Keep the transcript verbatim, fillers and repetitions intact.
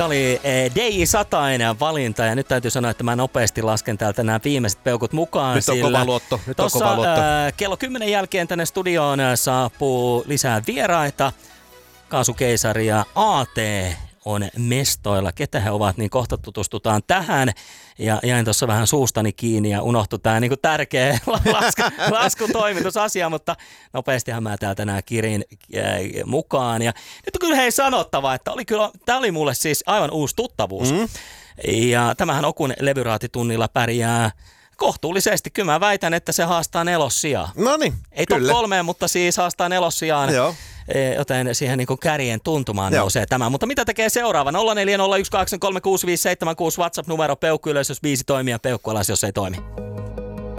Tämä oli D J Satainen valinta ja nyt täytyy sanoa, että mä nopeasti lasken täältä nämä viimeiset peukut mukaan. Nyt on sillä kova luotto. Nyt on tossa, kova luotto. Äh, kello kymmenen jälkeen tänne studioon saapuu lisää vieraita. Kaasukeisari ja A T on mestoilla. Ketä he ovat, niin kohta tutustutaan tähän. Ja jäin tuossa vähän suustani kiinni ja unohtui tämä niin tärkeä lasku, laskutoimitusasia, mutta nopeastihan mä täältä nämä kirin äh, mukaan. Ja nyt on kyllä hei sanottava, että oli kyllä, tämä oli mulle siis aivan uusi tuttavuus. Mm. Ja tämähän Okun levyraatitunnilla pärjää kohtuullisesti. Kyllä mä väitän, että se haastaa nelossijaa. No niin, ei top kolmeen, mutta siis haastaa nelossijaan. Joo. Joten siihen niin kuin kärjen tuntumaan Joo. nousee tämä. Mutta mitä tekee seuraava? nolla neljä nolla yksi kahdeksan kolme kuusi viisi seitsemän kuusi WhatsApp-numero, peukku ylös, jos biisi toimii ja peukku alas, jos ei toimi.